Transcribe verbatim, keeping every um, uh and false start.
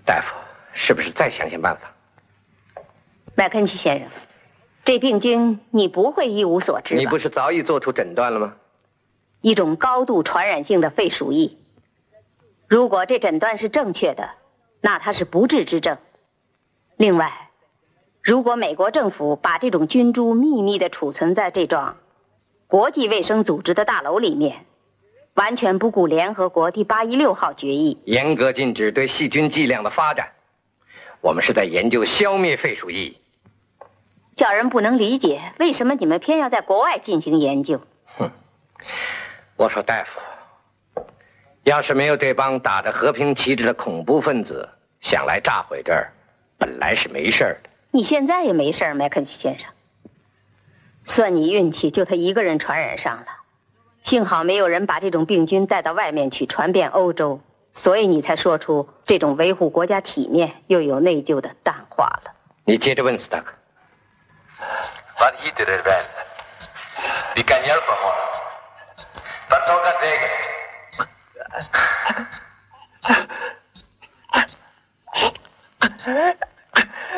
大夫，是不是再想想办法？ 麦肯齐先生，这病菌你不会一无所知吧？ 你不是早已做出诊断了吗？ 一种高度传染性的肺鼠疫。如果这诊断是正确的，那它是不治之症。另外，如果美国政府把这种菌株秘密地储存在这幢国际卫生组织的大楼里面，完全不顾联合国第八一六号决议， 严格禁止对细菌剂量的发展，我们是在研究消灭肺鼠疫， 叫人不能理解为什么你们偏要在国外进行研究。 哼，我说大夫，要是没有这帮打着和平旗帜的恐怖分子想来炸毁这儿，本来是没事的。 你现在也没事，麦肯齐先生。算你运气，就他一个人传染上了。幸好没有人把这种病菌带到外面去传遍欧洲，所以你才说出这种维护国家体面又有内疚的淡化了。 你接着问斯塔克。 Vad hittar er väl? Vi kan hjälpa honom. Vart tog han vägen?